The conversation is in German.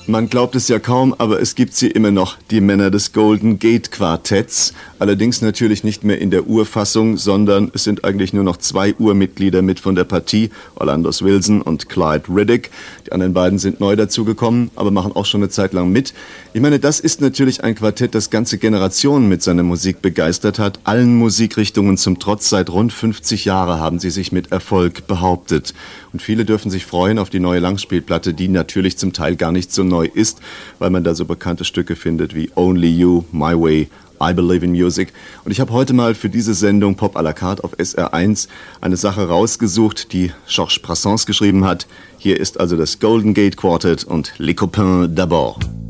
Man glaubt es ja kaum, aber es gibt sie immer noch, die Männer des Golden Gate Quartetts. Allerdings natürlich nicht mehr in der Urfassung, sondern es sind eigentlich nur noch 2 Urmitglieder mit von der Partie, Orlandos Wilson und Clyde Riddick. Die anderen beiden sind neu dazugekommen, aber machen auch schon eine Zeit lang mit. Ich meine, das ist natürlich ein Quartett, das ganze Generationen mit seiner Musik begeistert hat. Allen Musikrichtungen zum Trotz, seit rund 50 Jahren haben sie sich mit Erfolg behauptet. Und viele dürfen sich freuen auf die neue Langspielplatte, die natürlich zum Teil gar nicht so neu ist, weil man da so bekannte Stücke findet wie Only You, My Way, I Believe in Music. Und ich habe heute mal für diese Sendung Pop à la carte auf SR1 eine Sache rausgesucht, die Georges Brassens geschrieben hat. Hier ist also das Golden Gate Quartet und Les Copains d'abord.